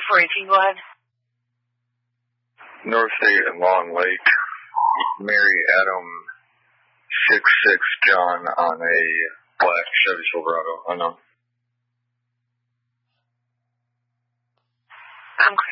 418, go ahead. North State and Long Lake. Mary Adam 66 John on a black Chevy Silverado. Unknown. Okay.